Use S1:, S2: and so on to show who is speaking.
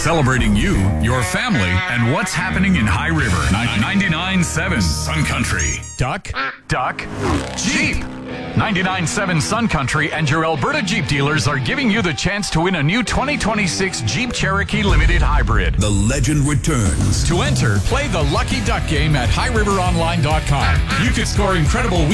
S1: Celebrating you, your family, and what's happening in High River. 99.7 Sun Country. Duck, Jeep. 99.7 Sun Country and your Alberta Jeep dealers are giving you the chance to win a new 2026 Jeep Cherokee Limited Hybrid.
S2: The legend returns.
S1: To enter, play the Lucky Duck game at highriveronline.com. You could score incredible